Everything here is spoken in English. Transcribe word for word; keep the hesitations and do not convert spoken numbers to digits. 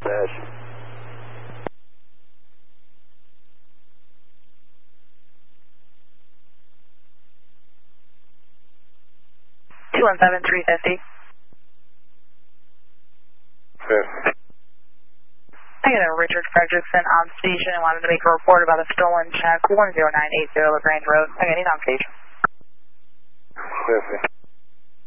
Dispatch. two one seven, three fifty. fifty. I got a Richard Fredrickson on station and wanted to make a report about a stolen check, one zero nine eight zero LaGrange Road. I got any on station. fifty.